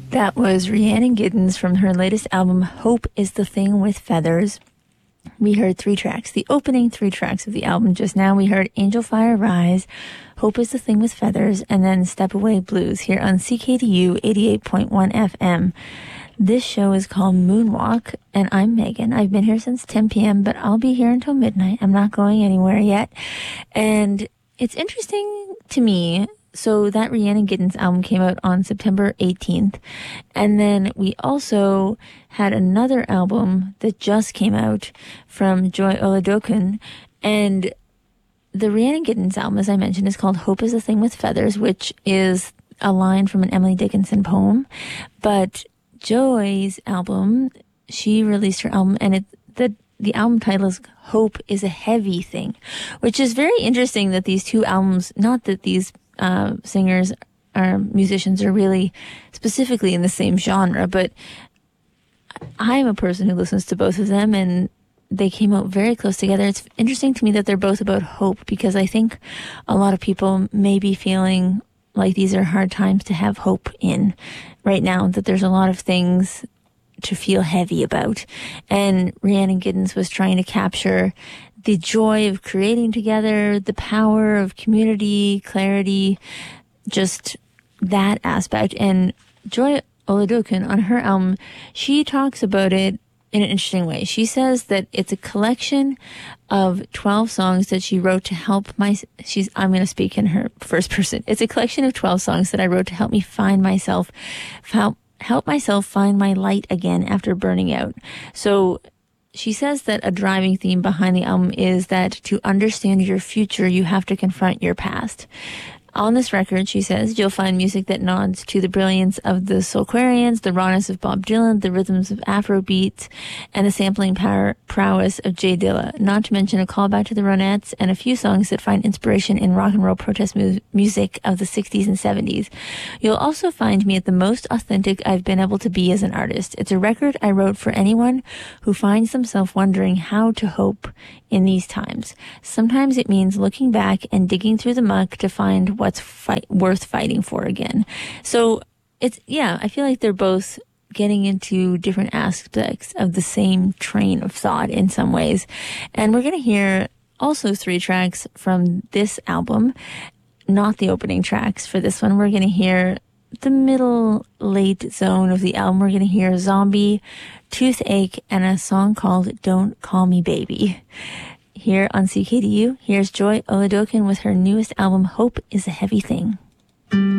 That was Rhiannon Giddens from her latest album, Hope is the Thing with Feathers. We heard 3 tracks, the opening 3 tracks of the album. Just now we heard Angel Fire Rise, Hope is the Thing with Feathers, and then Step Away Blues here on CKDU 88.1 FM. This show is called Moonwalk, and I'm Megan. I've been here since 10 p.m., but I'll be here until midnight. I'm not going anywhere yet. And it's interesting to me. So that Rhiannon Giddens album came out on September 18th. And then we also had another album that just came out from Joy Oladokun. And the Rhiannon Giddens album, as I mentioned, is called Hope is a Thing with Feathers, which is a line from an Emily Dickinson poem. But Joy's album, she released her album, and the album title is Hope is a Heavy Thing, which is very interesting that these two albums, not that these singers or musicians are really specifically in the same genre, but I'm a person who listens to both of them, and they came out very close together. It's interesting to me that they're both about hope, because I think a lot of people may be feeling like these are hard times to have hope in right now, that there's a lot of things to feel heavy about. And Rhiannon Giddens was trying to capture the joy of creating together, the power of community, clarity, just that aspect. And Joy Oladokun, on her album, she talks about it in an interesting way. She says that it's a collection of 12 songs that she wrote to help I'm going to speak in her first person. It's a collection of 12 songs that I wrote to help me find myself, help myself find my light again after burning out. So she says that a driving theme behind the album is that to understand your future, you have to confront your past. On this record, she says, you'll find music that nods to the brilliance of the Soulquarians, the rawness of Bob Dylan, the rhythms of Afrobeats, and the sampling prowess of Jay Dilla, not to mention a callback to the Ronettes and a few songs that find inspiration in rock and roll protest music of the 60s and 70s. You'll also find me at the most authentic I've been able to be as an artist. It's a record I wrote for anyone who finds themselves wondering how to hope in these times. Sometimes it means looking back and digging through the muck to find what's worth fighting for again. So I feel like they're both getting into different aspects of the same train of thought in some ways. And we're going to hear also 3 tracks from this album, not the opening tracks for this one. We're going to hear the middle late zone of the album. We're going to hear Zombie, Toothache, and a song called Don't Call Me Baby. Here on CKDU, here's Joy Oladokun with her newest album, Hope is a Heavy Thing.